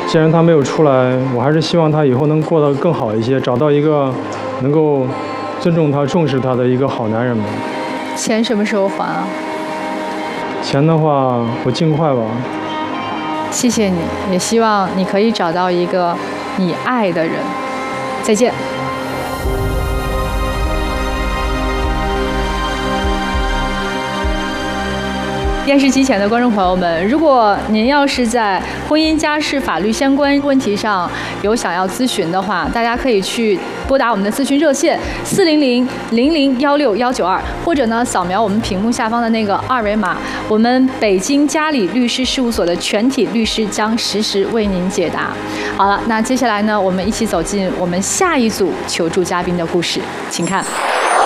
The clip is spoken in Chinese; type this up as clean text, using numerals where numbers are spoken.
既然他没有出来，我还是希望他以后能过得更好一些，找到一个能够尊重他、重视他的一个好男人吧。 钱什么时候还啊？ 钱的话，我尽快吧。 谢谢你，也希望你可以找到一个你爱的人。再见。电视机前的观众朋友们，如果您要是在婚姻家事法律相关问题上有想要咨询的话，大家可以去拨打我们的咨询热线400-0016-192，或者呢扫描我们屏幕下方的那个二维码，我们北京嘉里律师事务所的全体律师将实时为您解答。好了，那接下来呢，我们一起走进我们下一组求助嘉宾的故事，请看。